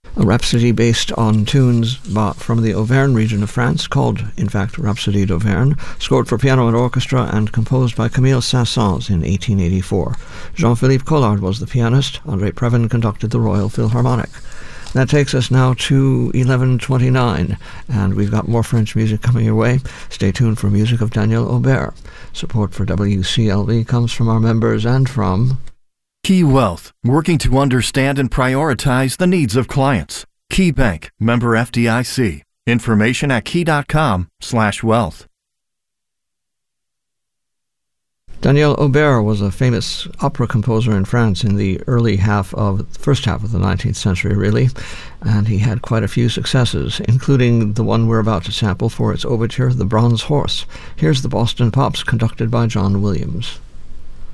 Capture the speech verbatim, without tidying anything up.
A rhapsody based on tunes from the Auvergne region of France, called, in fact, Rhapsody d'Auvergne, scored for piano and orchestra and composed by Camille Saint-Saëns in eighteen eighty-four. Jean-Philippe Collard was the pianist. André Previn conducted the Royal Philharmonic. That takes us now to eleven twenty-nine, and we've got more French music coming your way. Stay tuned for music of Daniel Aubert. Support for W C L V comes from our members and from Key Wealth, working to understand and prioritize the needs of clients. Key Bank, member F D I C. Information at key.com slash wealth. Daniel Aubert was a famous opera composer in France in the early half of, first half of the nineteenth century, really, and he had quite a few successes, including the one we're about to sample for its overture, The Bronze Horse. Here's the Boston Pops, conducted by John Williams.